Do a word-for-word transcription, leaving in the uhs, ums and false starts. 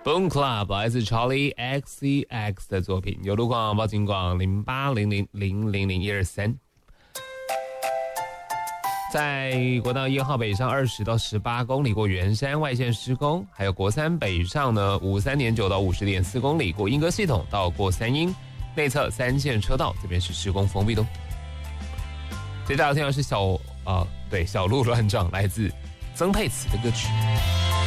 Boom Club 来自 Charlie X C X 的作品，有路况报警广零八零零零零零一二三。在国道一号北上二十到十八公里过圆山外线施工，还有国三北上呢五三点九到五十点四公里过莺歌系统到过三鶯内侧三线车道，这边是施工封闭的。接下来听到是小啊、呃、对小鹿乱撞，来自曾沛慈的歌曲。